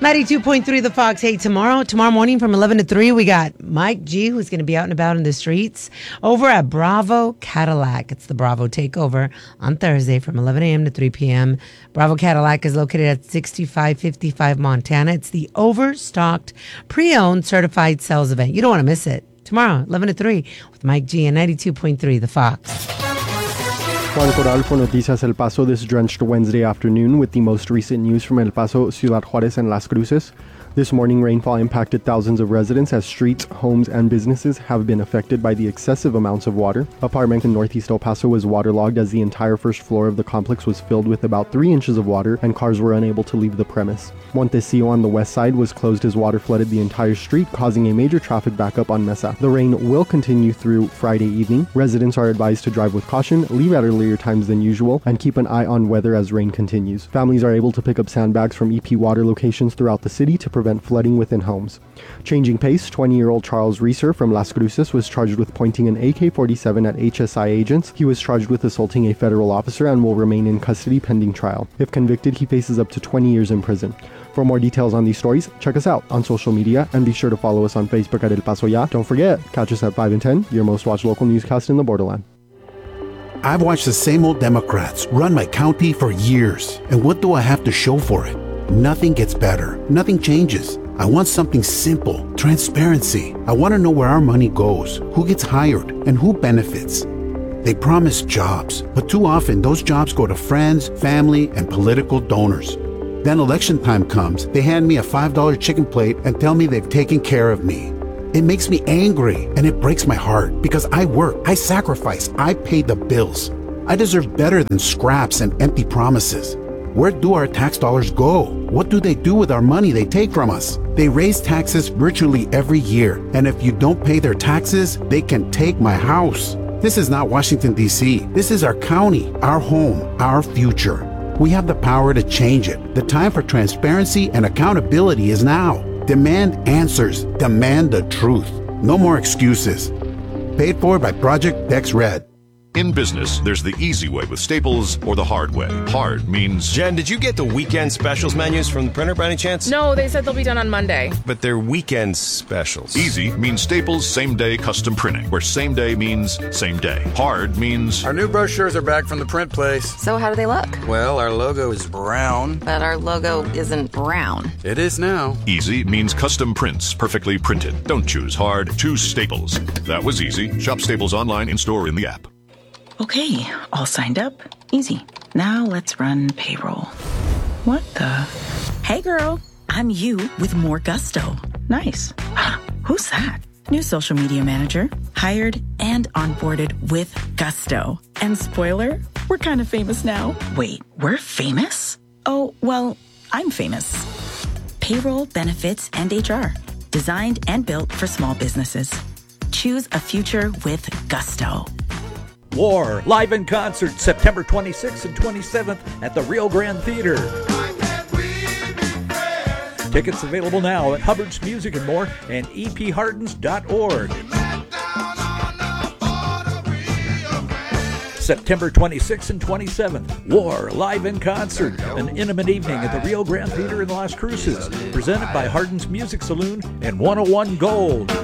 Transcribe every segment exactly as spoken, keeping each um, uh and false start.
ninety-two point three The Fox. Hey, tomorrow, tomorrow morning from eleven to three, we got Mike G, who's going to be out and about in the streets over at Bravo Cadillac. It's the Bravo Takeover on Thursday from eleven a.m. to three p.m. Bravo Cadillac is located at sixty-five fifty-five Montana. It's the overstocked, pre-owned, certified sales event. You don't want to miss it. Tomorrow, eleven to three, with Mike G and ninety-two point three The Fox. Juan Corral for Noticias El Paso this drenched Wednesday afternoon with the most recent news from El Paso, Ciudad Juárez, and Las Cruces. This morning, rainfall impacted thousands of residents as streets, homes, and businesses have been affected by the excessive amounts of water. Apartment in Northeast El Paso was waterlogged as the entire first floor of the complex was filled with about three inches of water and cars were unable to leave the premise. Montecillo on the west side was closed as water flooded the entire street, causing a major traffic backup on Mesa. The rain will continue through Friday evening. Residents are advised to drive with caution, leave at earlier times than usual, and keep an eye on weather as rain continues. Families are able to pick up sandbags from E P water locations throughout the city to prevent flooding within homes. Changing pace, twenty-year-old Charles Reeser from Las Cruces was charged with pointing an A K forty-seven at H S I agents. He was charged with assaulting a federal officer and will remain in custody pending trial. If convicted, he faces up to twenty years in prison. For more details on these stories, check us out on social media and be sure to follow us on Facebook at El Paso Ya. Don't forget, catch us at five and ten, your most watched local newscast in the borderland. I've watched the same old Democrats run my county for years, and what do I have to show for it? Nothing gets better. Nothing changes. I want something simple, transparency. I want to know where our money goes, who gets hired, and who benefits. They promise jobs, but too often those jobs go to friends, family, and political donors. Then election time comes, they hand me a five dollar chicken plate and tell me they've taken care of me. It makes me angry, and it breaks my heart because I work, I sacrifice, I pay the bills. I deserve better than scraps and empty promises. Where do our tax dollars go? What do they do with our money they take from us? They raise taxes virtually every year, and if you don't pay their taxes, they can take my house. This is not Washington, D C This is our county, our home, our future. We have the power to change it. The time for transparency and accountability is now. Demand answers. Demand the truth. No more excuses. Paid for by Project Dex Red. In business, there's the easy way with Staples or the hard way. Hard means... Jen, did you get the weekend specials menus from the printer by any chance? No, they said they'll be done on Monday. But they're weekend specials. Easy means Staples same-day custom printing, where same day means same day. Hard means... Our new brochures are back from the print place. So how do they look? Well, our logo is brown. But our logo isn't brown. It is now. Easy means custom prints, perfectly printed. Don't choose hard, choose Staples. That was easy. Shop Staples online, in-store, in the app. Okay, all signed up. Easy. Now let's run payroll. What the? Hey girl, I'm you with more gusto. Nice. Who's that? New social media manager. Hired and onboarded with gusto. And spoiler, we're kind of famous now. Wait, we're famous? Oh, well, I'm famous. Payroll, benefits, and H R. Designed and built for small businesses. Choose a future with gusto. War, live in concert, September twenty-sixth and twenty-seventh at the Rio Grande Theater. Tickets available now at Hubbard's Music and More and e p hardens dot org. September twenty-sixth and twenty-seventh, War, live in concert, an intimate evening at the Rio Grande Theater in Las Cruces, presented by Hardin's Music Saloon and one oh one Gold.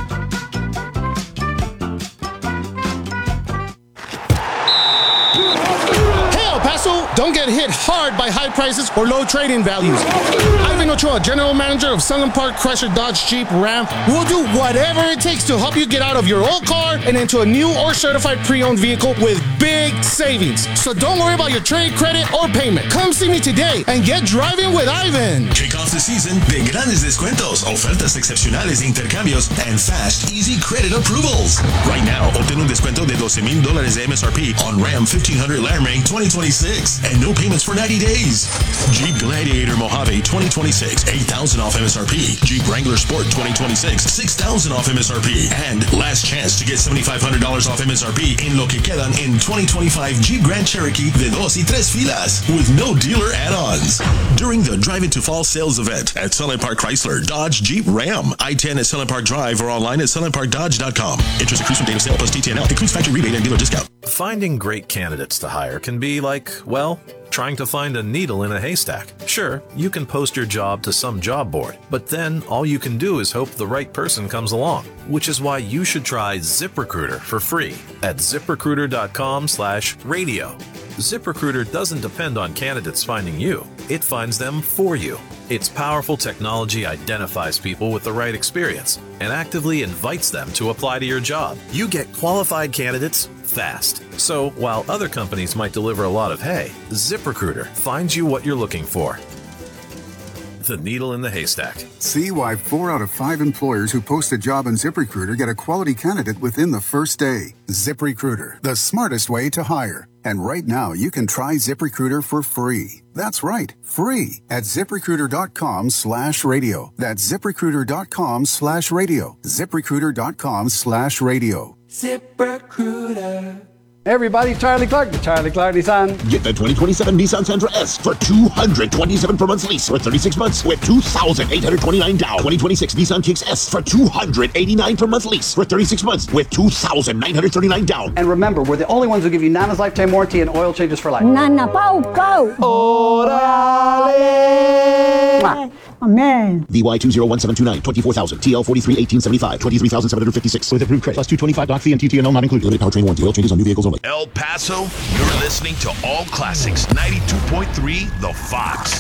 Don't get hit hard by high prices or low trading values. Ivan Ochoa, General Manager of Sunland Park Chrysler Dodge Jeep Ram, will do whatever it takes to help you get out of your old car and into a new or certified pre-owned vehicle with big savings. So don't worry about your trade, credit, or payment. Come see me today and get driving with Ivan. Kick off the season de grandes descuentos, ofertas excepcionales de intercambios, and fast, easy credit approvals. Right now, obtén un descuento de doce mil dólares de M S R P on Ram fifteen hundred Landmark twenty twenty-six. And no payments for ninety days. Jeep Gladiator Mojave twenty twenty-six, eight thousand off M S R P. Jeep Wrangler Sport twenty twenty-six, six thousand off M S R P. And last chance to get seventy-five hundred dollars off M S R P in lo que quedan in twenty twenty-five Jeep Grand Cherokee de dos y tres filas with no dealer add-ons. During the Drive Into Fall sales event at Sunland Park Chrysler, Dodge, Jeep, Ram. I ten at Sunland Park Drive or online at sunland park dodge dot com. Interest accrues from date of sale plus T T N L. Includes factory rebate and dealer discount. Finding great candidates to hire can be like, well, Trying to find a needle in a haystack? Sure, you can post your job to some job board, but then all you can do is hope the right person comes along, which is why you should try ZipRecruiter for free at ZipRecruiter.com slash radio. ZipRecruiter doesn't depend on candidates finding you. It finds them for you. Its powerful technology identifies people with the right experience and actively invites them to apply to your job. You get qualified candidates fast. So while other companies might deliver a lot of hay, ZipRecruiter finds you what you're looking for. The needle in the haystack. See why four out of five employers who post a job on ZipRecruiter get a quality candidate within the first day. ZipRecruiter, the smartest way to hire. And right now, you can try ZipRecruiter for free. That's right, free at ZipRecruiter.com slash radio. That's ZipRecruiter.com slash radio. ZipRecruiter.com slash radio. ZipRecruiter. Everybody, Charlie Clark, the Charlie Clark Nissan. Get the twenty twenty-seven Nissan Sentra S for two hundred twenty-seven per month lease for thirty-six months with two thousand eight hundred twenty-nine down. twenty twenty-six Nissan Kicks S for two hundred eighty-nine per month lease for thirty-six months with two thousand nine hundred thirty-nine down. And remember, we're the only ones who give you Nana's lifetime warranty and oil changes for life. Nana, pau, pau. Orale. Amen. V Y two zero one seven two nine, twenty-four thousand, T L forty-three eighteen seventy-five, twenty-three thousand seven hundred fifty-six with approved credit, plus two twenty-five doc fee and T T N L not included. Limited powertrain warranty, oil changes on new vehicles only. El Paso, you're listening to All Classics ninety-two point three The Fox.